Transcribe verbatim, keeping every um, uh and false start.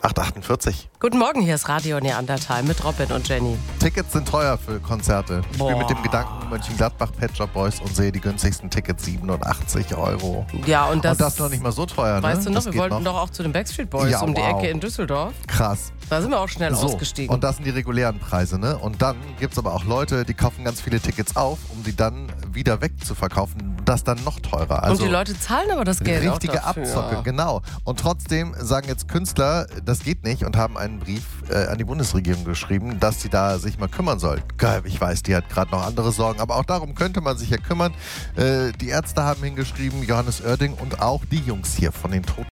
acht achtundvierzig. Guten Morgen, hier ist Radio Neandertal mit Robin und Jenny. Tickets sind teuer für Konzerte. Ich Boah. spiele mit dem Gedanken Mönchengladbach, Pet Shop Boys und sehe die günstigsten Tickets siebenundachtzig Euro. Ja, und das, und das ist noch nicht mal so teuer, weißt ne? du noch, Das wir geht wollten noch. doch auch zu den Backstreet Boys Ja, um die wow. Ecke in Düsseldorf. Krass. Da sind wir auch schnell So, ausgestiegen. und das sind die regulären Preise, ne? Und dann gibt es aber auch Leute, die kaufen ganz viele Tickets auf, um die dann wieder wegzuverkaufen. Das dann noch teurer. Also und die Leute zahlen aber das Geld richtige auch dafür. Abzocke, genau. Und trotzdem sagen jetzt Künstler, das geht nicht und haben einen Brief äh, an die Bundesregierung geschrieben, dass sie da sich mal kümmern soll. Geil, ich weiß, die hat gerade noch andere Sorgen, aber auch darum könnte man sich ja kümmern. Äh, die Ärzte haben hingeschrieben, Johannes Oerding und auch die Jungs hier von den Toten